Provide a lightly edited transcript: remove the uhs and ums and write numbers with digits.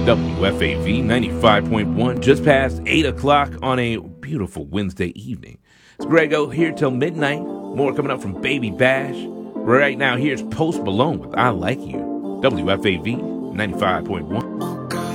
WFAV 95.1, just past 8 o'clock on a beautiful Wednesday evening. It's Grego here till midnight. More coming up from Baby Bash. Right now, here's Post Malone with I Like You. WFAV 95.1.